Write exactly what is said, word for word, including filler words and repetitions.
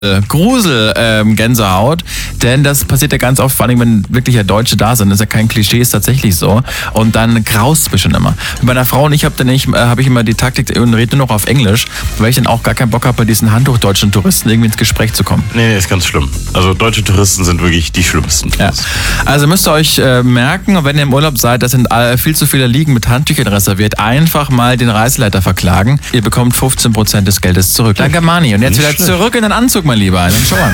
Grusel, ähm, Gänsehaut, denn das passiert ja ganz oft, vor allem wenn wirklich ja Deutsche da sind, das ist ja kein Klischee, ist tatsächlich so, und dann graust es mich schon immer. Mit meiner Frau und ich habe dann nicht, äh, habe ich immer die Taktik und rede nur noch auf Englisch, weil ich dann auch gar keinen Bock habe, bei diesen handtuchdeutschen Touristen irgendwie ins Gespräch zu kommen. Nee, nee, ist ganz schlimm. Also deutsche Touristen sind wirklich die schlimmsten. Ja. Also müsst ihr euch äh, merken, wenn ihr im Urlaub seid, das sind äh, viel zu viele Liegen mit Handtüchern reserviert, einfach mal den Reiseleiter verklagen. Ihr bekommt fünfzehn Prozent des Geldes zurück. Danke, Mani. Und jetzt wieder zurück in den Anzug, mein Lieber. Einen Schauer.